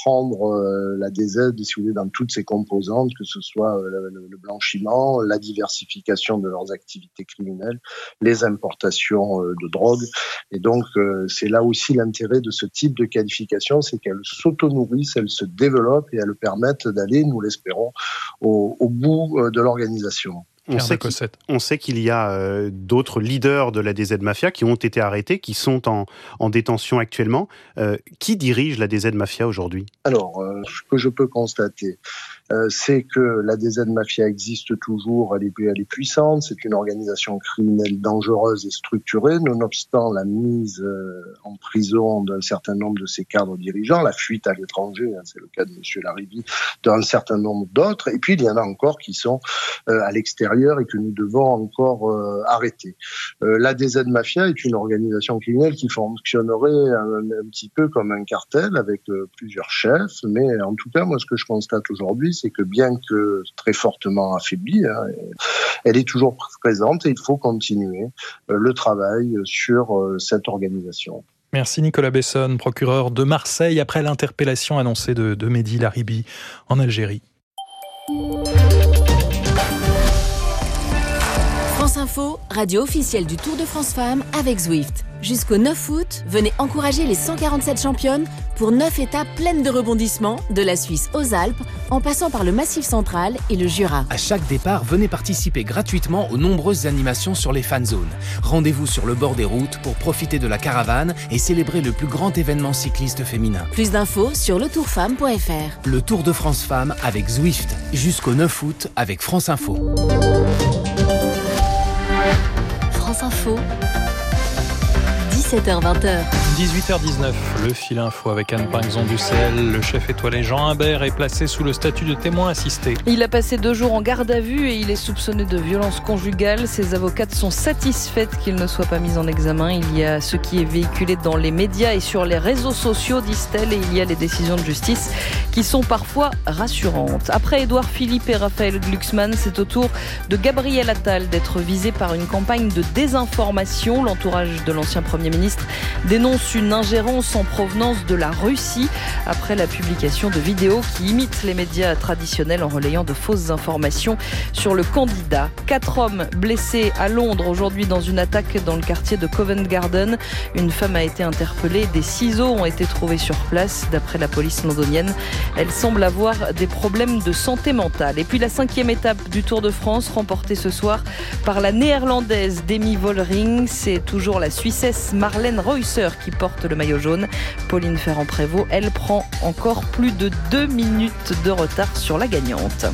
prendre la DZ, si vous voulez, dans toutes ses composantes, que ce soit le blanchiment, la diversification de leurs activités criminelles, les importations de drogue. Et donc, c'est là aussi l'intérêt de ce type de qualification, c'est qu'elles s'auto-nourrissent, elles se développent et elles permettent d'aller, nous l'espérons, au bout de l'organisation. On sait qu'il y a d'autres leaders de la DZ Mafia qui ont été arrêtés, qui sont en détention actuellement. Qui dirige la DZ Mafia aujourd'hui ? Alors, ce que je peux constater, c'est que la DZ Mafia existe toujours, elle est puissante, c'est une organisation criminelle dangereuse et structurée, nonobstant la mise en prison d'un certain nombre de ses cadres dirigeants, la fuite à l'étranger, c'est le cas de M. Laribi, d'un certain nombre d'autres, et puis il y en a encore qui sont à l'extérieur et que nous devons encore arrêter. La DZ Mafia est une organisation criminelle qui fonctionnerait un petit peu comme un cartel avec plusieurs chefs, mais en tout cas, moi, ce que je constate aujourd'hui, c'est que bien que très fortement affaiblie, elle est toujours présente et il faut continuer le travail sur cette organisation. Merci Nicolas Besson, procureur de Marseille, après l'interpellation annoncée de Mehdi Laribi en Algérie. France Info, radio officielle du Tour de France Femmes avec Zwift. Jusqu'au 9 août, venez encourager les 147 championnes pour 9 étapes pleines de rebondissements, de la Suisse aux Alpes, en passant par le Massif central et le Jura. À chaque départ, venez participer gratuitement aux nombreuses animations sur les fan zones. Rendez-vous sur le bord des routes pour profiter de la caravane et célébrer le plus grand événement cycliste féminin. Plus d'infos sur letourfemme.fr. Le Tour de France Femmes avec Zwift, jusqu'au 9 août avec France Info. France Info, 17h-20h. 18h19, le fil info avec Anne Pinxon-Dussel. Le chef étoilé Jean Imbert est placé sous le statut de témoin assisté. Il a passé 2 jours en garde à vue et il est soupçonné de violence conjugale. Ses avocates sont satisfaites qu'il ne soit pas mis en examen. Il y a ce qui est véhiculé dans les médias et sur les réseaux sociaux, disent-elles, et il y a les décisions de justice qui sont parfois rassurantes. Après Édouard Philippe et Raphaël Glucksmann, c'est au tour de Gabriel Attal d'être visé par une campagne de désinformation. L'entourage de l'ancien Premier ministre dénonce une ingérence en provenance de la Russie après la publication de vidéos qui imitent les médias traditionnels en relayant de fausses informations sur le candidat. 4 hommes blessés à Londres aujourd'hui dans une attaque dans le quartier de Covent Garden. Une femme a été interpellée. Des ciseaux ont été trouvés sur place. D'après la police londonienne, elle semble avoir des problèmes de santé mentale. Et puis la 5e étape du Tour de France, remportée ce soir par la néerlandaise Demi Vollering. C'est toujours la Suissesse Marlène Reusser qui porte le maillot jaune. Pauline Ferrand-Prévot, elle prend encore plus de 2 minutes de retard sur la gagnante.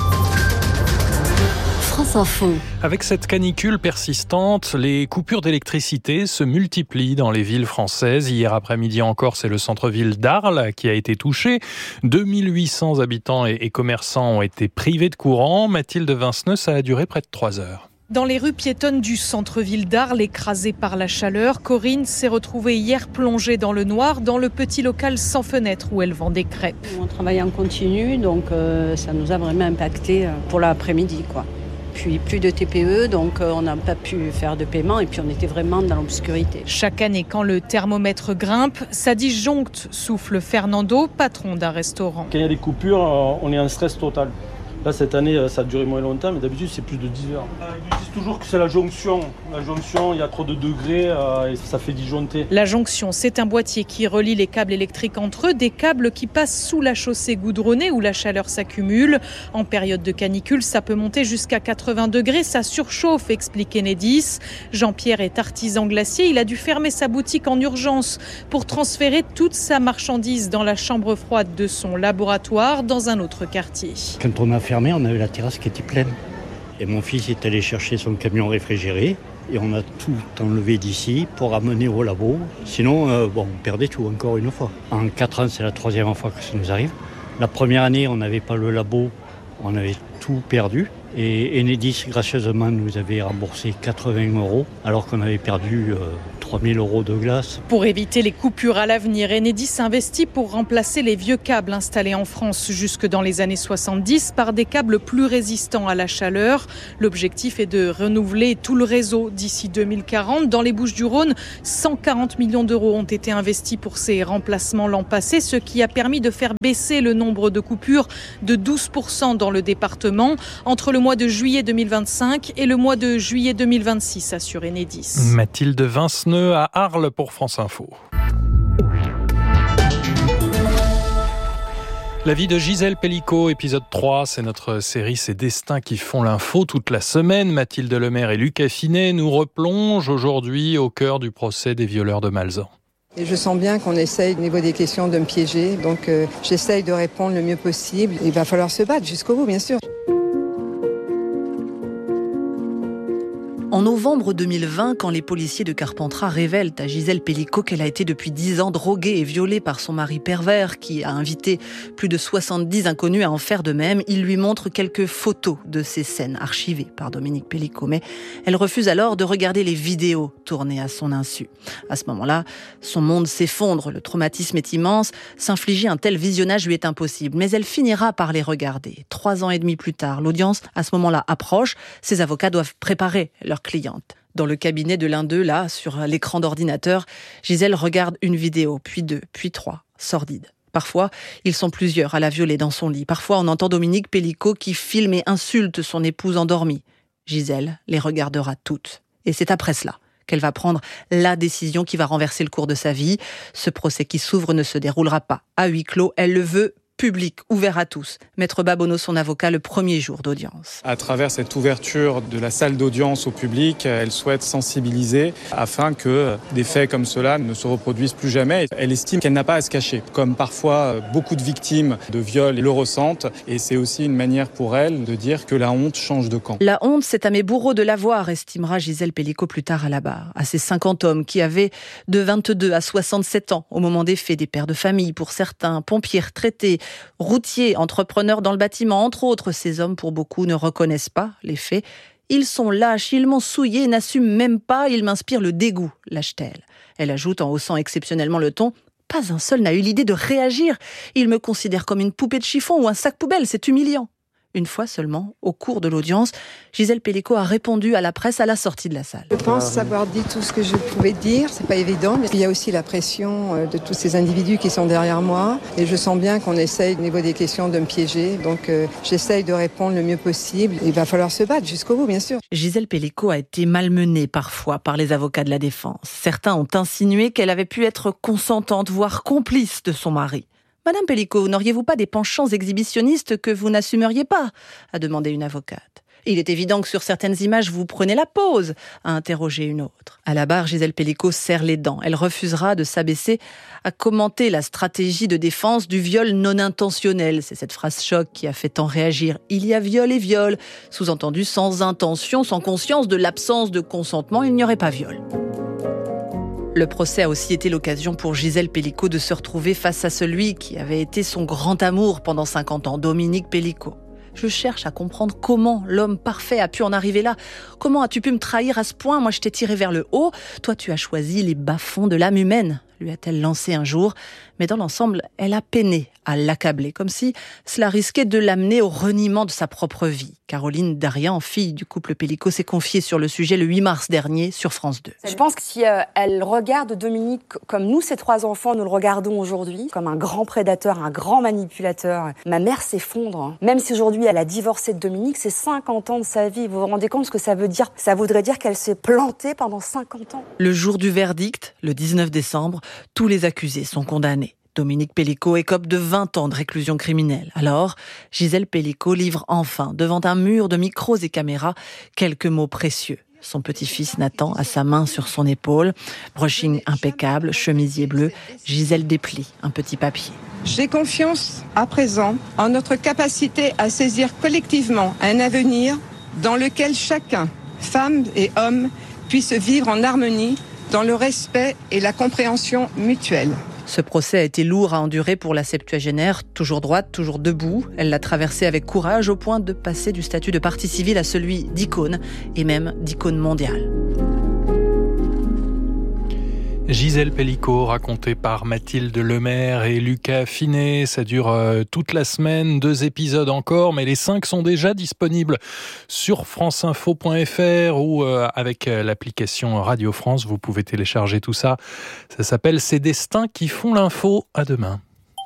France Info. Avec cette canicule persistante, les coupures d'électricité se multiplient dans les villes françaises. Hier après-midi encore, c'est le centre-ville d'Arles qui a été touché. 2800 habitants et commerçants ont été privés de courant. Mathilde Vinceneux, ça a duré près de 3 heures. Dans les rues piétonnes du centre-ville d'Arles, écrasées par la chaleur, Corinne s'est retrouvée hier plongée dans le noir dans le petit local sans fenêtre où elle vend des crêpes. On travaille en continu, donc ça nous a vraiment impacté pour l'après-midi, quoi. Puis plus de TPE, donc on n'a pas pu faire de paiement et puis on était vraiment dans l'obscurité. Chaque année, quand le thermomètre grimpe, ça disjoncte, souffle Fernando, patron d'un restaurant. Quand il y a des coupures, on est en stress total. Là, cette année, ça a duré moins longtemps, mais d'habitude, c'est plus de 10 heures. Ils disent toujours que c'est la jonction. La jonction, il y a trop de degrés et ça fait disjoncter. La jonction, c'est un boîtier qui relie les câbles électriques entre eux, des câbles qui passent sous la chaussée goudronnée où la chaleur s'accumule. En période de canicule, ça peut monter jusqu'à 80 degrés, ça surchauffe, explique Enedis. Jean-Pierre est artisan glacier, il a dû fermer sa boutique en urgence pour transférer toute sa marchandise dans la chambre froide de son laboratoire dans un autre quartier. Quand on a fermé, on avait la terrasse qui était pleine. Et mon fils est allé chercher son camion réfrigéré et on a tout enlevé d'ici pour amener au labo. Sinon, on perdait tout encore une fois. En 4 ans, c'est la 3e fois que ça nous arrive. La première année, on n'avait pas le labo, on avait tout perdu. Et Enedis, gracieusement, nous avait remboursé 80 € alors qu'on avait perdu 3 000 € de glace. Pour éviter les coupures à l'avenir, Enedis investit pour remplacer les vieux câbles installés en France jusque dans les années 70 par des câbles plus résistants à la chaleur. L'objectif est de renouveler tout le réseau d'ici 2040. Dans les Bouches-du-Rhône, 140 millions d'euros ont été investis pour ces remplacements l'an passé, ce qui a permis de faire baisser le nombre de coupures de 12% dans le département entre le mois de juillet 2025 et le mois de juillet 2026, assure Enedis. Mathilde Vinceneux à Arles pour France Info. La vie de Gisèle Pellicot, épisode 3, c'est notre série Ces destins qui font l'info toute la semaine. Mathilde Lemaire et Lucas Finet nous replongent aujourd'hui au cœur du procès des violeurs de Malzan. Et je sens bien qu'on essaye au niveau des questions de me piéger, donc j'essaye de répondre le mieux possible. Il va falloir se battre jusqu'au bout, bien sûr. En novembre 2020, quand les policiers de Carpentras révèlent à Gisèle Pellicot qu'elle a été depuis 10 ans droguée et violée par son mari pervers, qui a invité plus de 70 inconnus à en faire de même, ils lui montrent quelques photos de ces scènes archivées par Dominique Pellicot. Mais elle refuse alors de regarder les vidéos tournées à son insu. À ce moment-là, son monde s'effondre, le traumatisme est immense, s'infliger un tel visionnage lui est impossible. Mais elle finira par les regarder. 3 ans et demi plus tard, l'audience à ce moment-là approche, ses avocats doivent préparer leur cliente. Dans le cabinet de l'un d'eux, là, sur l'écran d'ordinateur, Gisèle regarde une vidéo, puis 2, puis 3, sordides. Parfois, ils sont plusieurs à la violer dans son lit. Parfois, on entend Dominique Pellicot qui filme et insulte son épouse endormie. Gisèle les regardera toutes. Et c'est après cela qu'elle va prendre la décision qui va renverser le cours de sa vie. Ce procès qui s'ouvre ne se déroulera pas à huis clos. Elle le veut public, ouvert à tous. Maître Babonneau, son avocat, le premier jour d'audience. À travers cette ouverture de la salle d'audience au public, elle souhaite sensibiliser afin que des faits comme cela ne se reproduisent plus jamais. Elle estime qu'elle n'a pas à se cacher, comme parfois beaucoup de victimes de viols le ressentent. Et c'est aussi une manière pour elle de dire que la honte change de camp. La honte, c'est à mes bourreaux de l'avoir, estimera Gisèle Pellicot plus tard à la barre. À ces 50 hommes qui avaient de 22 à 67 ans au moment des faits, des pères de famille pour certains, pompiers retraités, routiers, entrepreneurs dans le bâtiment, entre autres. Ces hommes, pour beaucoup, ne reconnaissent pas les faits. Ils sont lâches, ils m'ont souillé, n'assument même pas, ils m'inspirent le dégoût, lâche-t-elle. Elle ajoute en haussant exceptionnellement le ton, pas un seul n'a eu l'idée de réagir. Ils me considèrent comme une poupée de chiffon ou un sac poubelle, c'est humiliant. Une fois seulement, au cours de l'audience, Gisèle Pellicot a répondu à la presse à la sortie de la salle. Je pense avoir dit tout ce que je pouvais dire, c'est pas évident, mais il y a aussi la pression de tous ces individus qui sont derrière moi, et je sens bien qu'on essaye au niveau des questions de me piéger, donc j'essaye de répondre le mieux possible. Il va falloir se battre jusqu'au bout, bien sûr. Gisèle Pellicot a été malmenée parfois par les avocats de la défense. Certains ont insinué qu'elle avait pu être consentante, voire complice de son mari. Madame Pellicot, n'auriez-vous pas des penchants exhibitionnistes que vous n'assumeriez pas ? A demandé une avocate. Il est évident que sur certaines images, vous prenez la pause, a interrogé une autre. À la barre, Gisèle Pellicot serre les dents. Elle refusera de s'abaisser à commenter la stratégie de défense du viol non intentionnel. C'est cette phrase choc qui a fait tant réagir. Il y a viol et viol. Sous-entendu, sans intention, sans conscience de l'absence de consentement, il n'y aurait pas viol. Le procès a aussi été l'occasion pour Gisèle Pellicot de se retrouver face à celui qui avait été son grand amour pendant 50 ans, Dominique Pellicot. Je cherche à comprendre comment l'homme parfait a pu en arriver là. Comment as-tu pu me trahir à ce point ? Moi, je t'ai tiré vers le haut. Toi, tu as choisi les bas-fonds de l'âme humaine, lui a-t-elle lancé un jour. Mais dans l'ensemble, elle a peiné à l'accabler, comme si cela risquait de l'amener au reniement de sa propre vie. Caroline Darian, fille du couple Pellicot, s'est confiée sur le sujet le 8 mars dernier sur France 2. Je pense que si elle regarde Dominique comme nous, ses 3 enfants, nous le regardons aujourd'hui, comme un grand prédateur, un grand manipulateur, ma mère s'effondre. Même si aujourd'hui elle a divorcé de Dominique, c'est 50 ans de sa vie. Vous vous rendez compte ce que ça veut dire ? Ça voudrait dire qu'elle s'est plantée pendant 50 ans. Le jour du verdict, le 19 décembre, tous les accusés sont condamnés. Dominique Pellicot écope de 20 ans de réclusion criminelle. Alors, Gisèle Pellicot livre enfin, devant un mur de micros et caméras, quelques mots précieux. Son petit-fils Nathan a sa main sur son épaule. Brushing impeccable, chemisier bleu. Gisèle déplie un petit papier. J'ai confiance à présent en notre capacité à saisir collectivement un avenir dans lequel chacun, femme et homme, puisse vivre en harmonie, dans le respect et la compréhension mutuelle. Ce procès a été lourd à endurer pour la septuagénaire, toujours droite, toujours debout. Elle l'a traversé avec courage au point de passer du statut de partie civile à celui d'icône, et même d'icône mondiale. Gisèle Pellicot, racontée par Mathilde Lemaire et Lucas Finet. Ça dure toute la semaine, 2 épisodes encore, mais les 5 sont déjà disponibles sur franceinfo.fr ou avec l'application Radio France. Vous pouvez télécharger tout ça. Ça s'appelle « Ces destins qui font l'info ». À demain.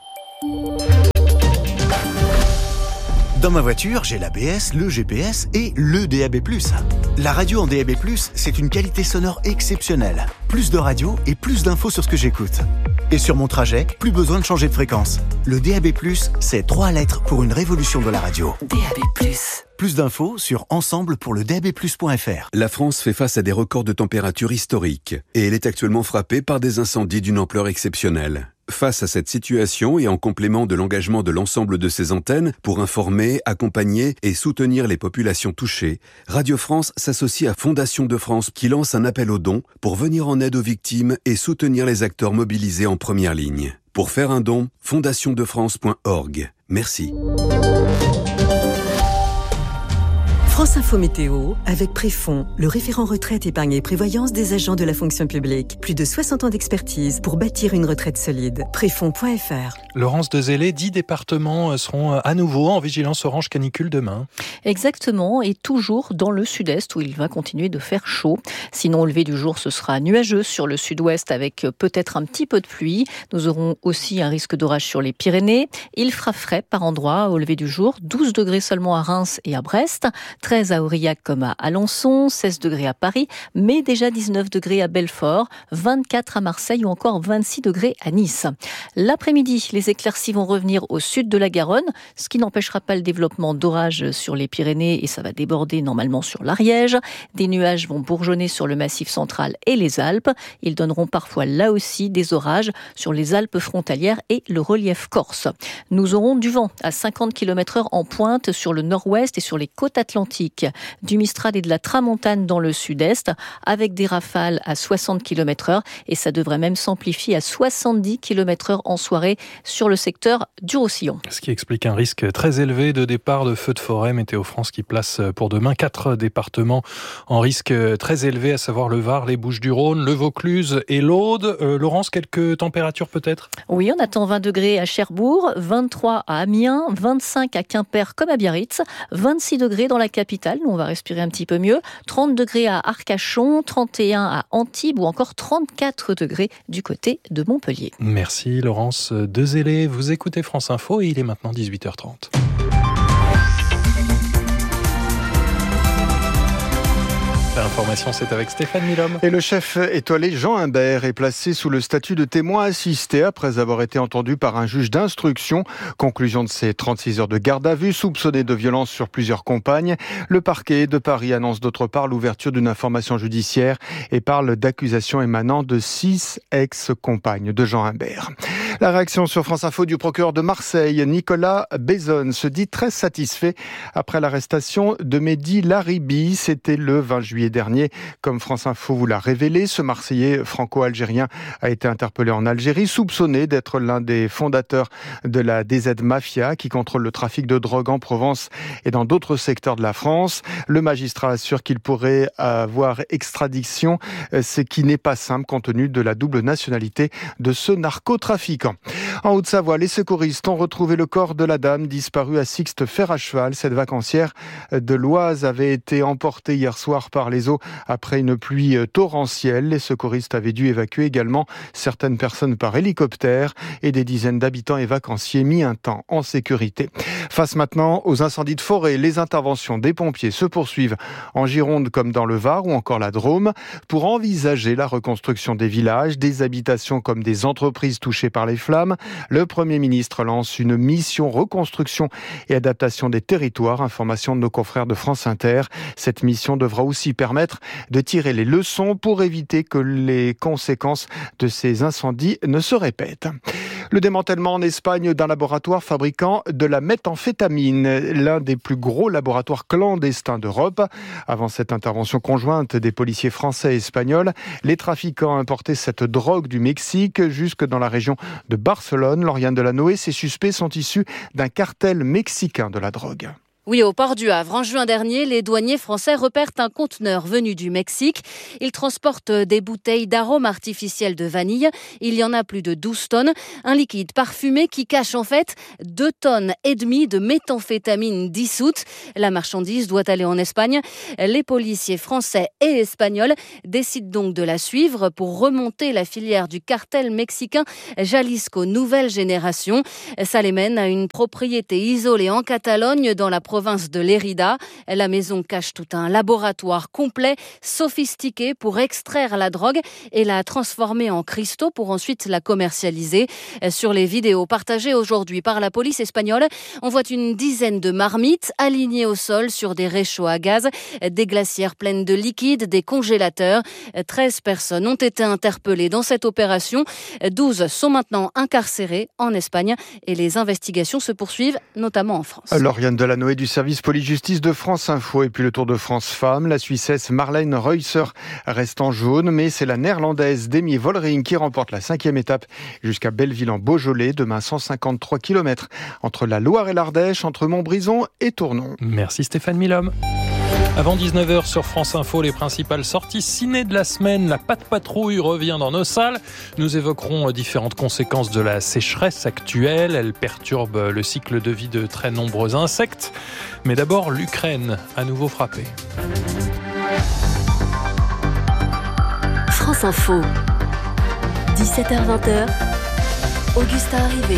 Dans ma voiture, j'ai l'ABS, le GPS et le DAB+. La radio en DAB+, c'est une qualité sonore exceptionnelle. Plus de radio et plus d'infos sur ce que j'écoute. Et sur mon trajet, plus besoin de changer de fréquence. Le DAB+, c'est 3 lettres pour une révolution de la radio. DAB+. Plus d'infos sur ensemble-pour-le-DAB+.fr. La France fait face à des records de température historiques et elle est actuellement frappée par des incendies d'une ampleur exceptionnelle. Face à cette situation et en complément de l'engagement de l'ensemble de ses antennes pour informer, accompagner et soutenir les populations touchées, Radio France s'associe à Fondation de France qui lance un appel aux dons pour venir en aide aux victimes et soutenir les acteurs mobilisés en première ligne. Pour faire un don, fondationdefrance.org. Merci. France Info Météo, avec Préfond, le référent retraite, épargne et prévoyance des agents de la fonction publique. Plus de 60 ans d'expertise pour bâtir une retraite solide. Préfond.fr. Laurence Dezellé, 10 départements seront à nouveau en vigilance orange canicule demain. Exactement, et toujours dans le sud-est où il va continuer de faire chaud. Sinon, au lever du jour, ce sera nuageux sur le sud-ouest avec peut-être un petit peu de pluie. Nous aurons aussi un risque d'orage sur les Pyrénées. Il fera frais par endroits au lever du jour, 12 degrés seulement à Reims et à Brest, 13 à Aurillac comme à Alençon, 16 degrés à Paris, mais déjà 19 degrés à Belfort, 24 à Marseille ou encore 26 degrés à Nice. L'après-midi, les éclaircies vont revenir au sud de la Garonne, ce qui n'empêchera pas le développement d'orages sur les Pyrénées et ça va déborder normalement sur l'Ariège. Des nuages vont bourgeonner sur le Massif central et les Alpes. Ils donneront parfois là aussi des orages sur les Alpes frontalières et le relief corse. Nous aurons du vent à 50 km/h en pointe sur le nord-ouest et sur les côtes atlantiques. Du Mistral et de la Tramontane dans le sud-est, avec des rafales à 60 km/h et ça devrait même s'amplifier à 70 km/h en soirée sur le secteur du Roussillon. Ce qui explique un risque très élevé de départ de feux de forêt. Météo France qui place pour demain 4 départements en risque très élevé, à savoir le Var, les Bouches-du-Rhône, le Vaucluse et l'Aude. Laurence, quelques températures peut-être ? Oui, on attend 20 degrés à Cherbourg, 23 à Amiens, 25 à Quimper comme à Biarritz, 26 degrés dans la capitale, nous on va respirer un petit peu mieux, 30 degrés à Arcachon, 31 à Antibes ou encore 34 degrés du côté de Montpellier. Merci Laurence Dezellé, vous écoutez France Info et il est maintenant 18h30. L'information, c'est avec Stéphane Milhomme. Et le chef étoilé Jean Imbert est placé sous le statut de témoin assisté après avoir été entendu par un juge d'instruction. Conclusion de ses 36 heures de garde à vue, soupçonné de violence sur plusieurs compagnes. Le parquet de Paris annonce d'autre part l'ouverture d'une information judiciaire et parle d'accusations émanant de 6 ex-compagnes de Jean Imbert. La réaction sur France Info du procureur de Marseille, Nicolas Bézonne, se dit très satisfait après l'arrestation de Mehdi Laribi. C'était le 20 juillet dernier. Comme France Info vous l'a révélé, ce Marseillais franco-algérien a été interpellé en Algérie, soupçonné d'être l'un des fondateurs de la DZ Mafia qui contrôle le trafic de drogue en Provence et dans d'autres secteurs de la France. Le magistrat assure qu'il pourrait avoir extradition, ce qui n'est pas simple compte tenu de la double nationalité de ce narcotrafiquant. En Haute-Savoie, les secouristes ont retrouvé le corps de la dame disparue à Sixte-Fer-à-Cheval. Cette vacancière de l'Oise avait été emportée hier soir par les eaux après une pluie torrentielle. Les secouristes avaient dû évacuer également certaines personnes par hélicoptère et des dizaines d'habitants et vacanciers mis un temps en sécurité. Face maintenant aux incendies de forêt, les interventions des pompiers se poursuivent en Gironde comme dans le Var ou encore la Drôme pour envisager la reconstruction des villages, des habitations comme des entreprises touchées par les flammes. Le Premier ministre lance une mission reconstruction et adaptation des territoires. Information de nos confrères de France Inter. Cette mission devra aussi permettre de tirer les leçons pour éviter que les conséquences de ces incendies ne se répètent. Le démantèlement en Espagne d'un laboratoire fabriquant de la méthamphétamine, l'un des plus gros laboratoires clandestins d'Europe. Avant cette intervention conjointe des policiers français et espagnols, les trafiquants importaient cette drogue du Mexique jusque dans la région de Barcelone. Lauriane Delanoë, ces suspects sont issus d'un cartel mexicain de la drogue. Oui, au port du Havre. En juin dernier, les douaniers français repèrent un conteneur venu du Mexique. Il transporte des bouteilles d'arômes artificiels de vanille. Il y en a plus de 12 tonnes. Un liquide parfumé qui cache en fait 2,5 tonnes de méthamphétamine dissoute. La marchandise doit aller en Espagne. Les policiers français et espagnols décident donc de la suivre pour remonter la filière du cartel mexicain Jalisco Nouvelle Génération. Ça les mène à une propriété isolée en Catalogne dans la province de Lérida. La maison cache tout un laboratoire complet, sophistiqué pour extraire la drogue et la transformer en cristaux pour ensuite la commercialiser. Sur les vidéos partagées aujourd'hui par la police espagnole, on voit une dizaine de marmites alignées au sol sur des réchauds à gaz, des glacières pleines de liquide, des congélateurs. 13 personnes ont été interpellées dans cette opération. 12 sont maintenant incarcérées en Espagne et les investigations se poursuivent, notamment en France. Lauriane Delanoë du service police-justice de France Info. Et puis le Tour de France Femmes, la Suissesse Marlène Reusser reste en jaune, mais c'est la Néerlandaise Demi Vollering qui remporte la 5e étape jusqu'à Belleville en Beaujolais. Demain, 153 km entre la Loire et l'Ardèche, entre Montbrison et Tournon. Merci Stéphane Milhomme. Avant 19h sur France Info, les principales sorties ciné de la semaine. La Patte Patrouille revient dans nos salles. Nous évoquerons différentes conséquences de la sécheresse actuelle. Elle perturbe le cycle de vie de très nombreux insectes. Mais d'abord, l'Ukraine, à nouveau frappée. France Info, 17h-20h, Augustin Arrivé.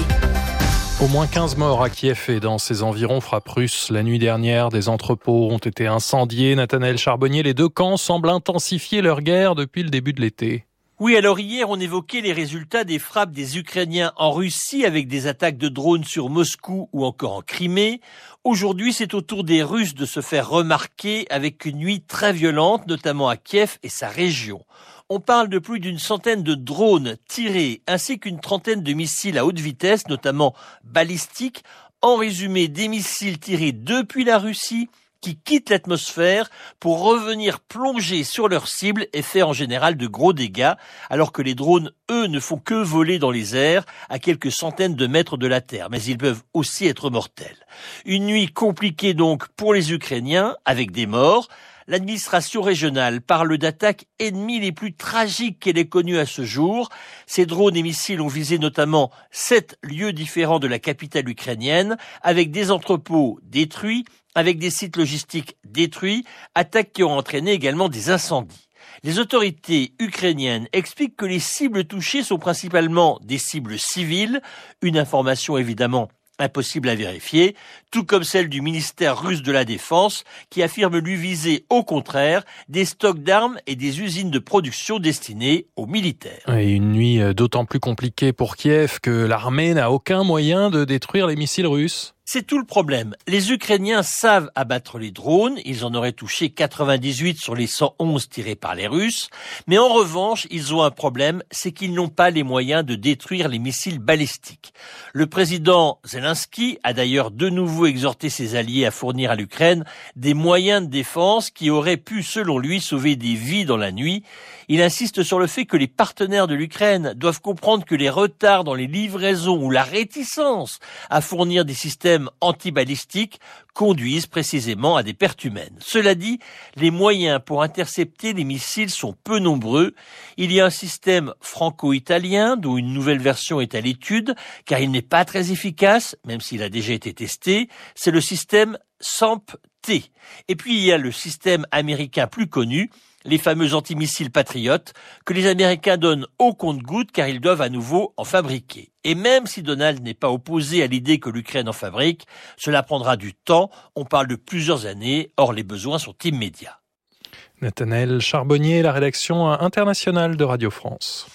Au moins 15 morts à Kiev et dans ses environs, frappe russe. La nuit dernière, des entrepôts ont été incendiés. Nathanaël Charbonnier, les deux camps semblent intensifier leur guerre depuis le début de l'été. Oui, alors hier, on évoquait les résultats des frappes des Ukrainiens en Russie avec des attaques de drones sur Moscou ou encore en Crimée. Aujourd'hui, c'est au tour des Russes de se faire remarquer avec une nuit très violente, notamment à Kiev et sa région. On parle de plus d'une centaine de drones tirés, ainsi qu'une trentaine de missiles à haute vitesse, notamment balistiques. En résumé, des missiles tirés depuis la Russie qui quittent l'atmosphère pour revenir plonger sur leur cible et faire en général de gros dégâts, alors que les drones, eux, ne font que voler dans les airs à quelques centaines de mètres de la Terre, mais ils peuvent aussi être mortels. Une nuit compliquée donc pour les Ukrainiens, avec des morts. L'administration régionale parle d'attaques ennemies les plus tragiques qu'elle ait connues à ce jour. Ces drones et missiles ont visé notamment 7 lieux différents de la capitale ukrainienne, avec des entrepôts détruits, avec des sites logistiques détruits, attaques qui ont entraîné également des incendies. Les autorités ukrainiennes expliquent que les cibles touchées sont principalement des cibles civiles, une information évidemment impossible à vérifier, tout comme celle du ministère russe de la Défense qui affirme lui viser au contraire des stocks d'armes et des usines de production destinées aux militaires. Et une nuit d'autant plus compliquée pour Kiev que l'armée n'a aucun moyen de détruire les missiles russes. C'est tout le problème. Les Ukrainiens savent abattre les drones, ils en auraient touché 98 sur les 111 tirés par les Russes, mais en revanche, ils ont un problème, c'est qu'ils n'ont pas les moyens de détruire les missiles balistiques. Le président Zelensky a d'ailleurs de nouveau exhorté ses alliés à fournir à l'Ukraine des moyens de défense qui auraient pu, selon lui, sauver des vies dans la nuit. Il insiste sur le fait que les partenaires de l'Ukraine doivent comprendre que les retards dans les livraisons ou la réticence à fournir des systèmes antibalistiques conduisent précisément à des pertes humaines. Cela dit, les moyens pour intercepter les missiles sont peu nombreux. Il y a un système franco-italien dont une nouvelle version est à l'étude, car il n'est pas très efficace, même s'il a déjà été testé. C'est le système SAMP-T. Et puis il y a le système américain plus connu, les fameux antimissiles Patriot, que les Américains donnent au compte-gouttes car ils doivent à nouveau en fabriquer. Et même si Donald n'est pas opposé à l'idée que l'Ukraine en fabrique, cela prendra du temps, on parle de plusieurs années, or les besoins sont immédiats. Nathanaël Charbonnier, la rédaction internationale de Radio France.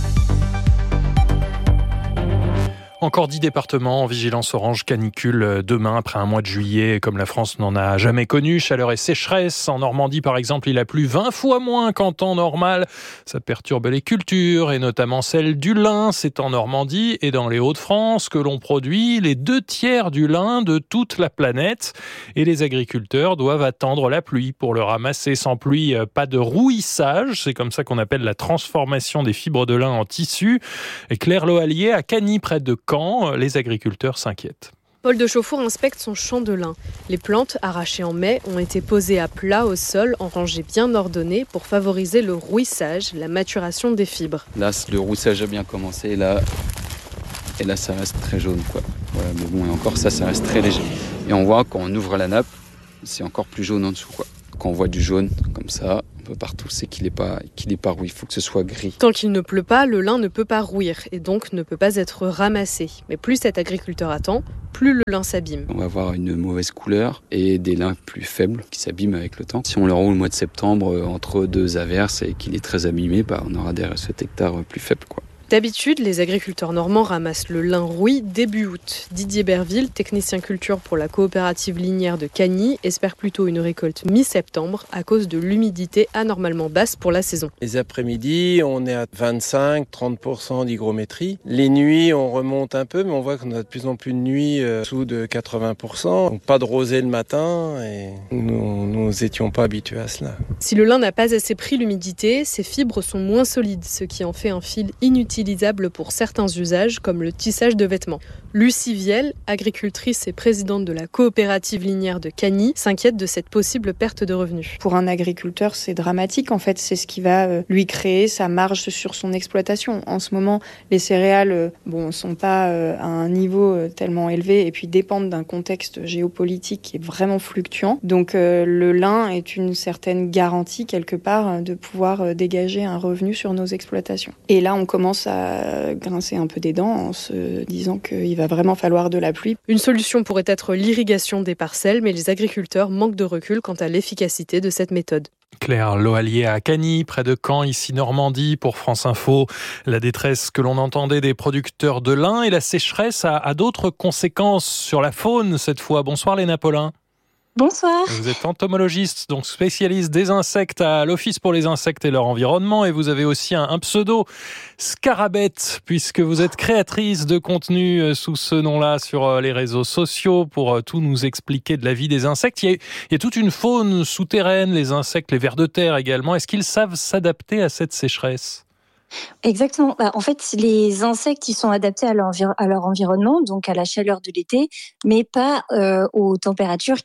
Encore 10 départements en vigilance orange canicule demain après un mois de juillet comme la France n'en a jamais connu. Chaleur et sécheresse. En Normandie, par exemple, il a plu 20 fois moins qu'en temps normal. Ça perturbe les cultures et notamment celle du lin. C'est en Normandie et dans les Hauts-de-France que l'on produit les 2/3 du lin de toute la planète. Et les agriculteurs doivent attendre la pluie pour le ramasser. Sans pluie, pas de rouissage. C'est comme ça qu'on appelle la transformation des fibres de lin en tissu. Et Claire Loallier, à Cagny, près de Caen, les agriculteurs s'inquiètent. Paul de Chauffour inspecte son champ de lin. Les plantes, arrachées en mai, ont été posées à plat au sol, en rangées bien ordonnées pour favoriser le rouissage, la maturation des fibres. Là, le rouissage a bien commencé. Et là, ça reste très jaune, quoi. Voilà, mais bon, et encore ça reste très léger. Et on voit quand on ouvre la nappe, c'est encore plus jaune en dessous, quoi. Quand on voit du jaune comme ça, un peu partout, c'est qu'il n'est pas rouillé. Il faut que ce soit gris. Tant qu'il ne pleut pas, le lin ne peut pas rouir et donc ne peut pas être ramassé. Mais plus cet agriculteur attend, plus le lin s'abîme. On va avoir une mauvaise couleur et des lins plus faibles qui s'abîment avec le temps. Si on le roule au mois de septembre entre 2 averses et qu'il est très abîmé, on aura des recettes hectares plus faibles, quoi. D'habitude, les agriculteurs normands ramassent le lin rouille début août. Didier Berville, technicien culture pour la coopérative linière de Cagny, espère plutôt une récolte mi-septembre à cause de l'humidité anormalement basse pour la saison. Les après-midi, on est à 25-30% d'hygrométrie. Les nuits, on remonte un peu, mais on voit qu'on a de plus en plus de nuits sous de 80%. Donc pas de rosée le matin et nous étions pas habitués à cela. Si le lin n'a pas assez pris l'humidité, ses fibres sont moins solides, ce qui en fait un fil inutilisable pour certains usages comme le tissage de vêtements. Lucie Viel, agricultrice et présidente de la coopérative linière de Cagny, s'inquiète de cette possible perte de revenus. Pour un agriculteur, c'est dramatique. En fait, c'est ce qui va lui créer sa marge sur son exploitation. En ce moment, les céréales sont pas à un niveau tellement élevé et puis dépendent d'un contexte géopolitique qui est vraiment fluctuant. Donc le lin est une certaine garantie quelque part de pouvoir dégager un revenu sur nos exploitations. Et là, on commence à grincer un peu des dents en se disant qu'il va vraiment falloir de la pluie. Une solution pourrait être l'irrigation des parcelles, mais les agriculteurs manquent de recul quant à l'efficacité de cette méthode. Claire Loallier à Cagny, près de Caen, ici Normandie, pour France Info. La détresse que l'on entendait des producteurs de lin et la sécheresse a d'autres conséquences sur la faune cette fois. Bonsoir Léna Paulin. Bonsoir. Vous êtes entomologiste, donc spécialiste des insectes à l'Office pour les insectes et leur environnement, et vous avez aussi un pseudo Scarabette, puisque vous êtes créatrice de contenu sous ce nom-là sur les réseaux sociaux pour tout nous expliquer de la vie des insectes. Il y a toute une faune souterraine, les insectes, les vers de terre également. Est-ce qu'ils savent s'adapter à cette sécheresse ? Exactement. En fait, les insectes, ils sont adaptés à leur environnement, donc à la chaleur de l'été, mais pas aux températures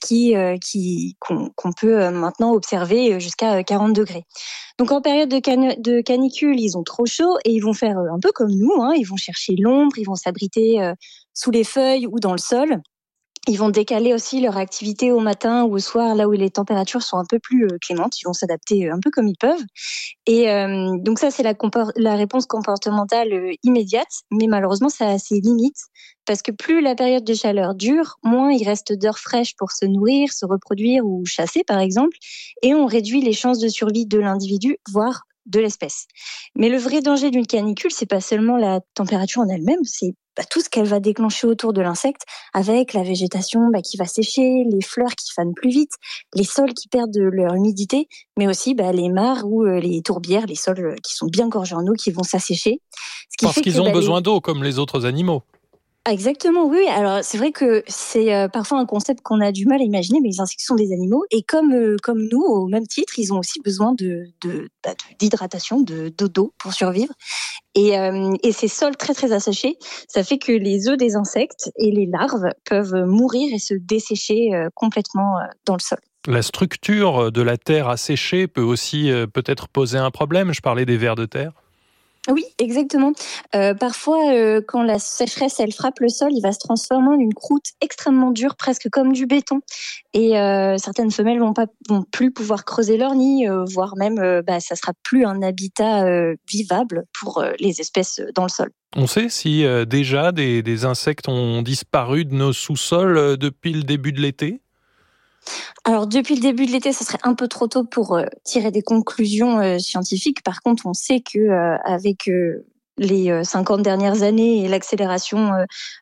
qu'on peut maintenant observer jusqu'à 40 degrés. Donc en période de canicule, ils ont trop chaud et ils vont faire un peu comme nous, ils vont chercher l'ombre, ils vont s'abriter sous les feuilles ou dans le sol. Ils vont décaler aussi leur activité au matin ou au soir, là où les températures sont un peu plus clémentes. Ils vont s'adapter un peu comme ils peuvent. Et donc ça, c'est la réponse comportementale immédiate. Mais malheureusement, ça a ses limites. Parce que plus la période de chaleur dure, moins il reste d'heures fraîches pour se nourrir, se reproduire ou chasser, par exemple. Et on réduit les chances de survie de l'individu, voire de l'espèce. Mais le vrai danger d'une canicule, c'est pas seulement la température en elle-même, c'est tout ce qu'elle va déclencher autour de l'insecte, avec la végétation qui va sécher, les fleurs qui fanent plus vite, les sols qui perdent de leur humidité, mais aussi les mares ou les tourbières, les sols qui sont bien gorgés en eau, qui vont s'assécher. Parce qu'ils ont besoin d'eau, comme les autres animaux. Exactement, oui. Alors, c'est vrai que c'est parfois un concept qu'on a du mal à imaginer, mais les insectes sont des animaux. Et comme nous, au même titre, ils ont aussi besoin d'hydratation, d'eau pour survivre. Et ces sols très, très asséchés, ça fait que les œufs des insectes et les larves peuvent mourir et se dessécher complètement dans le sol. La structure de la terre asséchée peut aussi peut-être poser un problème. Je parlais des vers de terre. Oui, exactement. Parfois, quand la sécheresse elle frappe le sol, il va se transformer en une croûte extrêmement dure, presque comme du béton. Et certaines femelles vont plus pouvoir creuser leur nid, voire même, ça sera plus un habitat vivable pour les espèces dans le sol. On sait si déjà des insectes ont disparu de nos sous-sols depuis le début de l'été ? Alors, depuis le début de l'été, ça serait un peu trop tôt pour tirer des conclusions scientifiques. Par contre, on sait qu'avec les 50 dernières années et l'accélération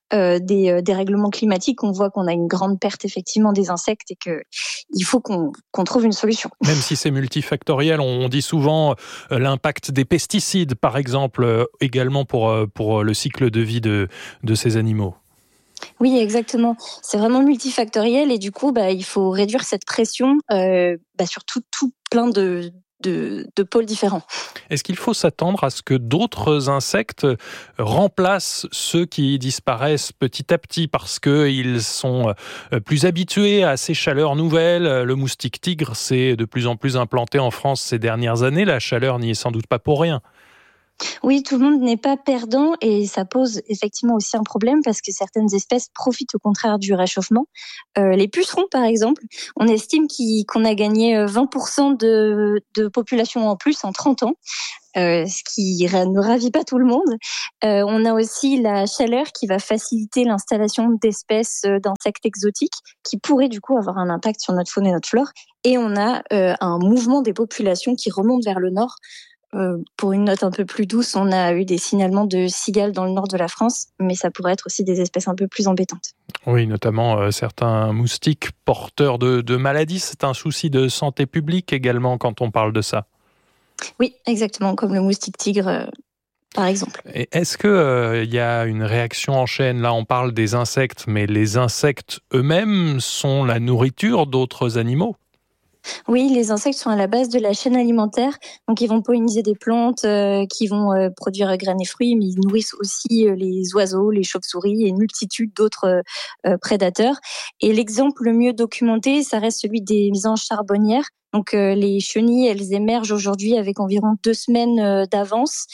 des dérèglements climatiques, on voit qu'on a une grande perte effectivement des insectes et qu'il faut qu'on trouve une solution. Même si c'est multifactoriel, on dit souvent l'impact des pesticides, par exemple, également pour le cycle de vie de ces animaux. Oui, exactement. C'est vraiment multifactoriel et du coup, il faut réduire cette pression sur tout plein de pôles différents. Est-ce qu'il faut s'attendre à ce que d'autres insectes remplacent ceux qui disparaissent petit à petit parce qu'ils sont plus habitués à ces chaleurs nouvelles? Le moustique tigre s'est de plus en plus implanté en France ces dernières années. La chaleur n'y est sans doute pas pour rien. Oui, tout le monde n'est pas perdant et ça pose effectivement aussi un problème parce que certaines espèces profitent au contraire du réchauffement. Les pucerons, par exemple, on estime qu'on a gagné 20% de population en plus en 30 ans. Ce qui ne ravit pas tout le monde. On a aussi la chaleur qui va faciliter l'installation d'espèces d'insectes exotiques qui pourraient du coup avoir un impact sur notre faune et notre flore. Et on a un mouvement des populations qui remonte vers le nord. Pour une note un peu plus douce, on a eu des signalements de cigales dans le nord de la France, mais ça pourrait être aussi des espèces un peu plus embêtantes. Oui, notamment certains moustiques porteurs de maladies. C'est un souci de santé publique également quand on parle de ça. Oui, exactement, comme le moustique tigre, par exemple. Et est-ce qu'il y a une réaction en chaîne? Là, on parle des insectes, mais les insectes eux-mêmes sont la nourriture d'autres animaux? Oui, les insectes sont à la base de la chaîne alimentaire. Donc, ils vont polliniser des plantes qui vont produire graines et fruits, mais ils nourrissent aussi les oiseaux, les chauves-souris et une multitude d'autres prédateurs. Et l'exemple le mieux documenté, ça reste celui des mésanges charbonnières. Donc, les chenilles, elles émergent aujourd'hui avec environ 2 semaines d'avance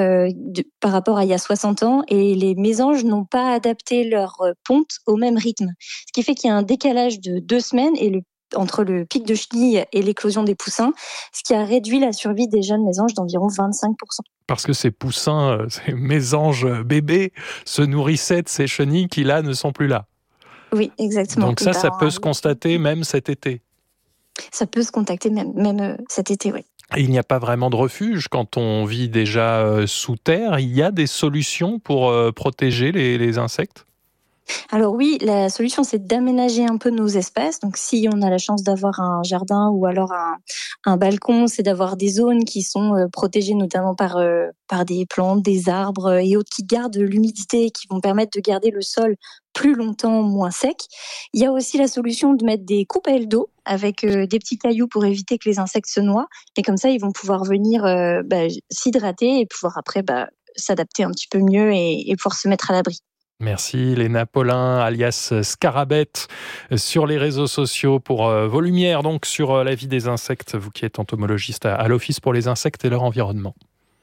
par rapport à il y a 60 ans. Et les mésanges n'ont pas adapté leur ponte au même rythme. Ce qui fait qu'il y a un décalage de 2 semaines entre le pic de chenilles et l'éclosion des poussins, ce qui a réduit la survie des jeunes mésanges d'environ 25%. Parce que ces poussins, ces mésanges bébés, se nourrissaient de ces chenilles qui, là, ne sont plus là. Oui, exactement. Donc ça peut se constater même cet été. Ça peut se constater même cet été, oui. Et il n'y a pas vraiment de refuge quand on vit déjà sous terre. Il y a des solutions pour protéger les insectes ? Alors oui, la solution, c'est d'aménager un peu nos espaces. Donc, si on a la chance d'avoir un jardin ou alors un balcon, c'est d'avoir des zones qui sont protégées notamment par des plantes, des arbres et autres qui gardent l'humidité et qui vont permettre de garder le sol plus longtemps moins sec. Il y a aussi la solution de mettre des coupes à ailes d'eau avec des petits cailloux pour éviter que les insectes se noient. Et comme ça, ils vont pouvoir venir s'hydrater et pouvoir après s'adapter un petit peu mieux et pouvoir se mettre à l'abri. Merci Léna Paulin, alias Scarabette, sur les réseaux sociaux pour vos lumières donc sur la vie des insectes, vous qui êtes entomologiste à l'Office pour les insectes et leur environnement.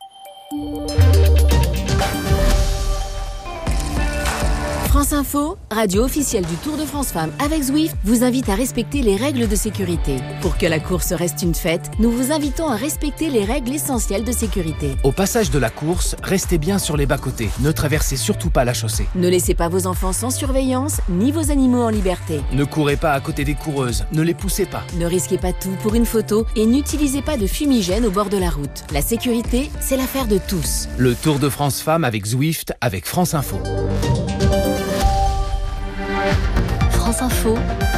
France Info, radio officielle du Tour de France Femmes avec Zwift, vous invite à respecter les règles de sécurité. Pour que la course reste une fête, nous vous invitons à respecter les règles essentielles de sécurité. Au passage de la course, restez bien sur les bas-côtés. Ne traversez surtout pas la chaussée. Ne laissez pas vos enfants sans surveillance, ni vos animaux en liberté. Ne courez pas à côté des coureuses. Ne les poussez pas. Ne risquez pas tout pour une photo et n'utilisez pas de fumigène au bord de la route. La sécurité, c'est l'affaire de tous. Le Tour de France Femmes avec Zwift, avec France Info. France Info,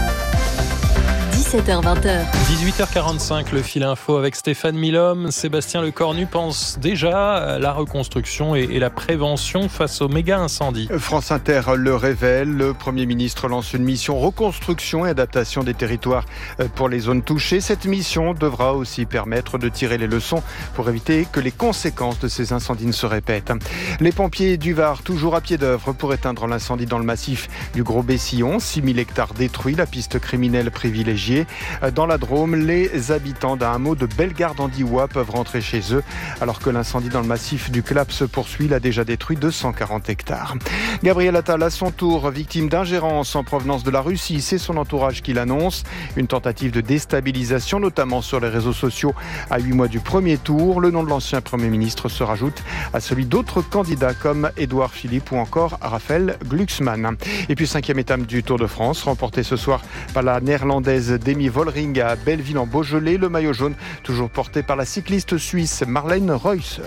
17h-20h. 18h45, le fil info avec Stéphane Milhomme. Sébastien Lecornu pense déjà à la reconstruction et la prévention face aux méga incendies. France Inter le révèle, le Premier ministre lance une mission reconstruction et adaptation des territoires pour les zones touchées. Cette mission devra aussi permettre de tirer les leçons pour éviter que les conséquences de ces incendies ne se répètent. Les pompiers du Var, toujours à pied d'œuvre pour éteindre l'incendie dans le massif du Gros-Bessillon. 6000 hectares détruits, la piste criminelle privilégiée. Dans la Drôme, les habitants d'un hameau de Bellegarde-en-Diois peuvent rentrer chez eux, alors que l'incendie dans le massif du Clap se poursuit. Il a déjà détruit 240 hectares. Gabriel Attal, à son tour, victime d'ingérence en provenance de la Russie. C'est son entourage qui l'annonce. Une tentative de déstabilisation, notamment sur les réseaux sociaux, à 8 mois du premier tour. Le nom de l'ancien Premier ministre se rajoute à celui d'autres candidats comme Édouard Philippe ou encore Raphaël Glucksmann. Et puis 5e étape du Tour de France, remportée ce soir par la néerlandaise Demi Vollering à Belleville en Beaujolais. Le maillot jaune, toujours porté par la cycliste suisse Marlène Reusser.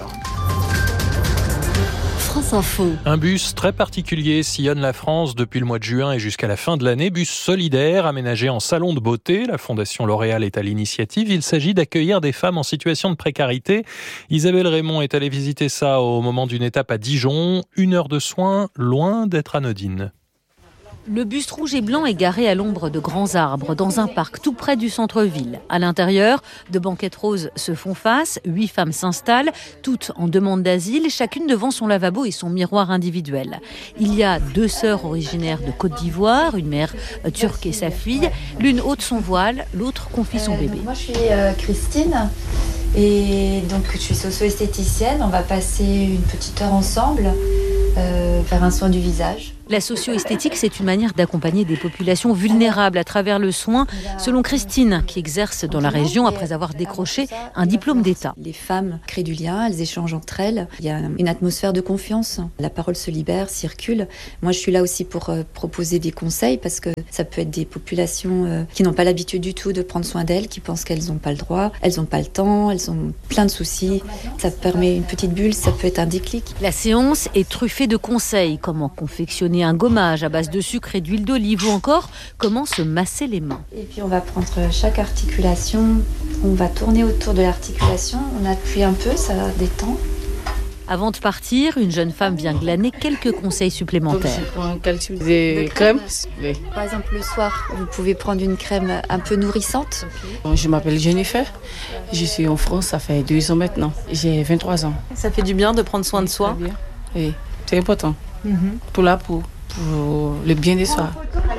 France Info. Un bus très particulier sillonne la France depuis le mois de juin et jusqu'à la fin de l'année. Bus solidaire, aménagé en salon de beauté. La Fondation L'Oréal est à l'initiative. Il s'agit d'accueillir des femmes en situation de précarité. Isabelle Raymond est allée visiter ça au moment d'une étape à Dijon. 1 heure de soins, loin d'être anodine. Le bus rouge et blanc est garé à l'ombre de grands arbres dans un parc tout près du centre-ville. À l'intérieur, deux banquettes roses se font face, 8 femmes s'installent, toutes en demande d'asile, chacune devant son lavabo et son miroir individuel. Il y a 2 sœurs originaires de Côte d'Ivoire, une mère turque et sa fille. L'une ôte son voile, l'autre confie son bébé. Moi je suis Christine et donc je suis socio-esthéticienne. On va passer une petite heure ensemble faire un soin du visage. La socio-esthétique, c'est une manière d'accompagner des populations vulnérables à travers le soin, selon Christine, qui exerce dans la région après avoir décroché un diplôme d'État. Les femmes créent du lien, elles échangent entre elles. Il y a une atmosphère de confiance. La parole se libère, circule. Moi, je suis là aussi pour proposer des conseils parce que ça peut être des populations qui n'ont pas l'habitude du tout de prendre soin d'elles, qui pensent qu'elles n'ont pas le droit, elles n'ont pas le temps, elles ont plein de soucis. Ça permet une petite bulle, ça peut être un déclic. La séance est truffée de conseils, comment confectionner un gommage à base de sucre et d'huile d'olive ou encore comment se masser les mains. Et puis on va prendre chaque articulation, on va tourner autour de l'articulation, on appuie un peu, ça détend. Avant de partir, une jeune femme vient glaner quelques conseils supplémentaires. Des crèmes. Par exemple, le soir, vous pouvez prendre une crème un peu nourrissante. Je m'appelle Jennifer. Je suis en France, ça fait 2 ans maintenant. J'ai 23 ans. Ça fait du bien de prendre soin de soi. Oui, c'est important. Pour la peau, pour le bien de soi.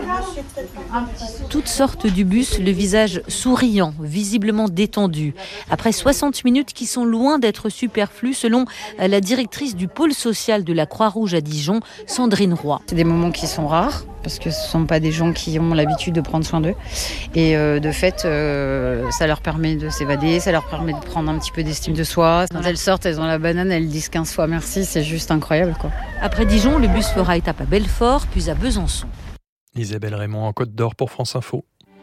Toutes sortent du bus, le visage souriant, visiblement détendu. Après 60 minutes qui sont loin d'être superflues, selon la directrice du pôle social de la Croix-Rouge à Dijon, Sandrine Roy. C'est des moments qui sont rares, parce que ce ne sont pas des gens qui ont l'habitude de prendre soin d'eux. Et de fait, ça leur permet de s'évader, ça leur permet de prendre un petit peu d'estime de soi. Quand elles sortent, elles ont la banane, elles disent 15 fois merci, c'est juste incroyable, quoi. Après Dijon, le bus fera étape à Belfort, puis à Besançon. Isabelle Raymond en Côte d'Or pour France Info.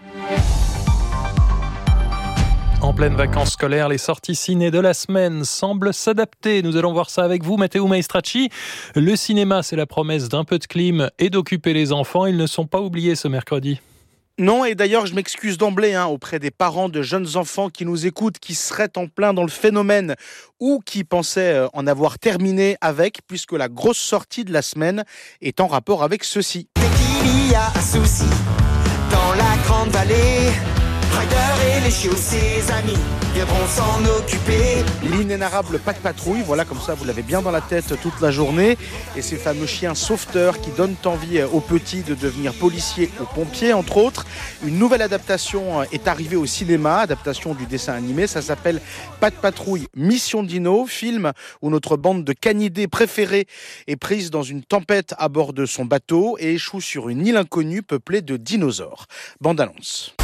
En pleine vacances scolaires, les sorties ciné de la semaine semblent s'adapter. Nous allons voir ça avec vous, Matteo Maestracci. Le cinéma, c'est la promesse d'un peu de clim et d'occuper les enfants. Ils ne sont pas oubliés ce mercredi. Non, et d'ailleurs, je m'excuse d'emblée auprès des parents de jeunes enfants qui nous écoutent, qui seraient en plein dans le phénomène ou qui pensaient en avoir terminé avec, puisque la grosse sortie de la semaine est en rapport avec ceci. Dès qu'il y a un souci dans la grande vallée, Ryder et les chiots, ses amis, viendront s'en occuper. L'inénarrable Pat' Patrouille, voilà, comme ça vous l'avez bien dans la tête toute la journée. Et ces fameux chiens sauveteurs qui donnent envie aux petits de devenir policiers ou pompiers, entre autres. Une nouvelle adaptation est arrivée au cinéma, adaptation du dessin animé. Ça s'appelle Pat' Patrouille Mission Dino, film où notre bande de canidés préférée est prise dans une tempête à bord de son bateau et échoue sur une île inconnue peuplée de dinosaures. Bande annonce.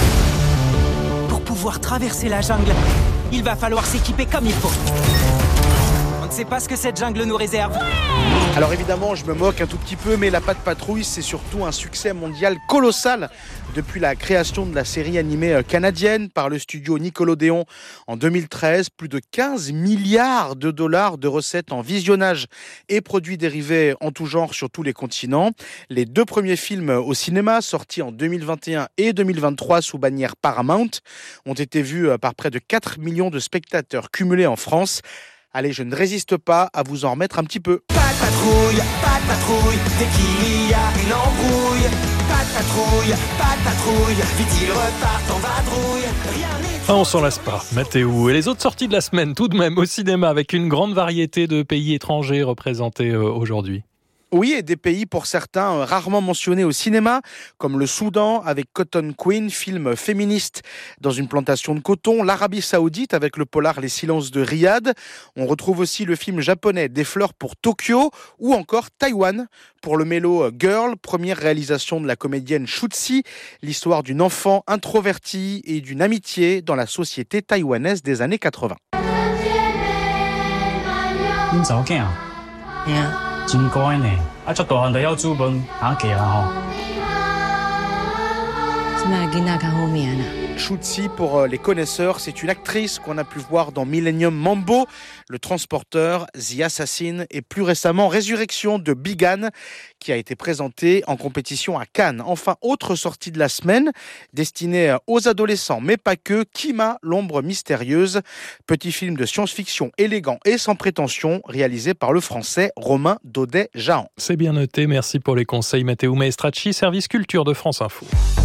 Pour pouvoir traverser la jungle, il va falloir s'équiper comme il faut. On ne sait pas ce que cette jungle nous réserve. Alors évidemment, je me moque un tout petit peu, mais la Pat' Patrouille, c'est surtout un succès mondial colossal depuis la création de la série animée canadienne par le studio Nickelodeon en 2013. Plus de 15 milliards de dollars de recettes en visionnage et produits dérivés en tout genre sur tous les continents. Les 2 premiers films au cinéma, sortis en 2021 et 2023 sous bannière Paramount, ont été vus par près de 4 millions de spectateurs cumulés en France. Allez, je ne résiste pas à vous en remettre un petit peu. Pat' patrouille, dès qu'il y a une embrouille. Pat' patrouille, vite ils repartent en vadrouille. On s'en lasse pas, Mathéo. Et les autres sorties de la semaine, tout de même, au cinéma, avec une grande variété de pays étrangers représentés aujourd'hui. Oui, et des pays pour certains rarement mentionnés au cinéma, comme le Soudan avec Cotton Queen, film féministe dans une plantation de coton, l'Arabie Saoudite avec le polar Les Silences de Riyad. On retrouve aussi le film japonais Des fleurs pour Tokyo, ou encore Taïwan pour le mélo Girl, première réalisation de la comédienne Shutsi, l'histoire d'une enfant introvertie et d'une amitié dans la société taïwanaise des années 80. Chutsi, pour les connaisseurs, c'est une actrice qu'on a pu voir dans Millennium Mambo, Le Transporteur, The Assassin et plus récemment Résurrection de Bigan, qui a été présentée en compétition à Cannes. Enfin, autre sortie de la semaine, destinée aux adolescents, mais pas que, Kima, l'ombre mystérieuse, petit film de science-fiction élégant et sans prétention, réalisé par le français Romain Daudet-Jahan. C'est bien noté, merci pour les conseils Matteo Maestracci, service culture de France Info.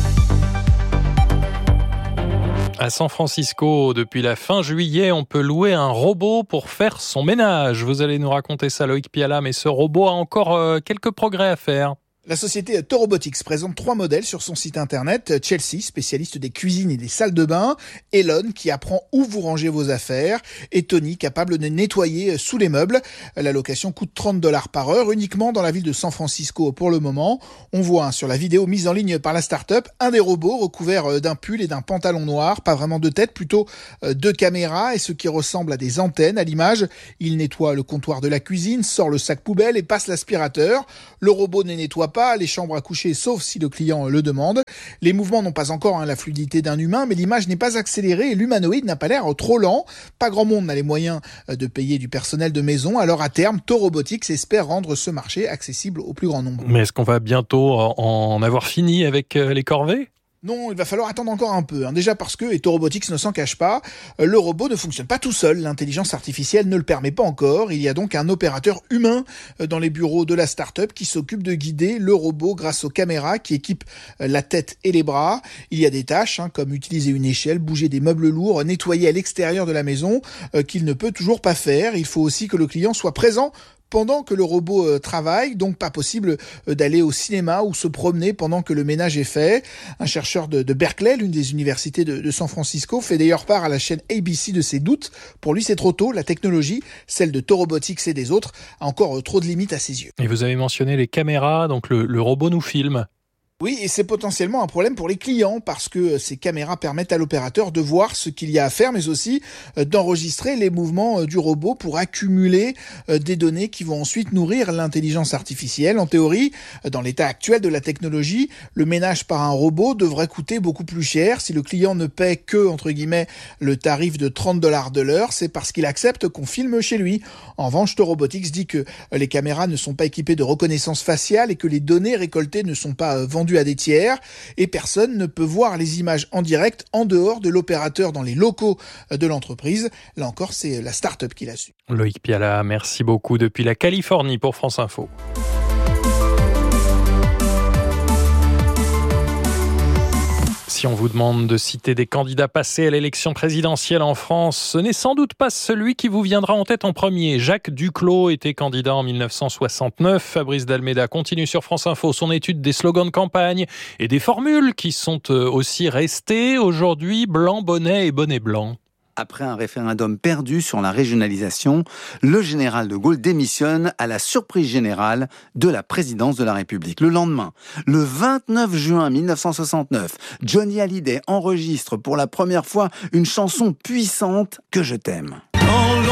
À San Francisco, depuis la fin juillet, on peut louer un robot pour faire son ménage. Vous allez nous raconter ça, Loïc Piala, mais ce robot a encore quelques progrès à faire. La société Torobotics présente 3 modèles sur son site internet. Chelsea, spécialiste des cuisines et des salles de bain. Elon, qui apprend où vous rangez vos affaires. Et Tony, capable de nettoyer sous les meubles. La location coûte $30 par heure, uniquement dans la ville de San Francisco pour le moment. On voit sur la vidéo mise en ligne par la start-up un des robots recouverts d'un pull et d'un pantalon noir. Pas vraiment de tête, plutôt 2 caméras et ce qui ressemble à des antennes. À l'image, il nettoie le comptoir de la cuisine, sort le sac poubelle et passe l'aspirateur. Le robot ne nettoie pas les chambres à coucher, sauf si le client le demande. Les mouvements n'ont pas encore la fluidité d'un humain, mais l'image n'est pas accélérée et l'humanoïde n'a pas l'air trop lent. Pas grand monde n'a les moyens de payer du personnel de maison, alors à terme, Torobotics espère rendre ce marché accessible au plus grand nombre. Mais est-ce qu'on va bientôt en avoir fini avec les corvées ? Non, il va falloir attendre encore un peu. Déjà parce que, et Torobotics ne s'en cache pas, le robot ne fonctionne pas tout seul. L'intelligence artificielle ne le permet pas encore. Il y a donc un opérateur humain dans les bureaux de la start-up qui s'occupe de guider le robot grâce aux caméras qui équipent la tête et les bras. Il y a des tâches comme utiliser une échelle, bouger des meubles lourds, nettoyer à l'extérieur de la maison qu'il ne peut toujours pas faire. Il faut aussi que le client soit présent pendant que le robot travaille, donc pas possible d'aller au cinéma ou se promener pendant que le ménage est fait. Un chercheur de Berkeley, l'une des universités de San Francisco, fait d'ailleurs part à la chaîne ABC de ses doutes. Pour lui, c'est trop tôt. La technologie, celle de Torobotics et des autres, a encore trop de limites à ses yeux. Et vous avez mentionné les caméras, donc le robot nous filme. Oui, et c'est potentiellement un problème pour les clients parce que ces caméras permettent à l'opérateur de voir ce qu'il y a à faire, mais aussi d'enregistrer les mouvements du robot pour accumuler des données qui vont ensuite nourrir l'intelligence artificielle. En théorie, dans l'état actuel de la technologie, le ménage par un robot devrait coûter beaucoup plus cher. Si le client ne paie que, entre guillemets, le tarif de $30 de l'heure, c'est parce qu'il accepte qu'on filme chez lui. En revanche, Torobotics dit que les caméras ne sont pas équipées de reconnaissance faciale et que les données récoltées ne sont pas vendues à des tiers et personne ne peut voir les images en direct en dehors de l'opérateur dans les locaux de l'entreprise. Là encore, c'est la start-up qui l'a su. Loïc Piala, merci beaucoup depuis la Californie pour France Info. Si on vous demande de citer des candidats passés à l'élection présidentielle en France, ce n'est sans doute pas celui qui vous viendra en tête en premier. Jacques Duclos était candidat en 1969. Fabrice Dalméda continue sur France Info son étude des slogans de campagne et des formules qui sont aussi restées aujourd'hui, blanc, bonnet et bonnet blanc. Après un référendum perdu sur la régionalisation, le général de Gaulle démissionne à la surprise générale de la présidence de la République. Le lendemain, le 29 juin 1969, Johnny Hallyday enregistre pour la première fois une chanson puissante, Que je t'aime.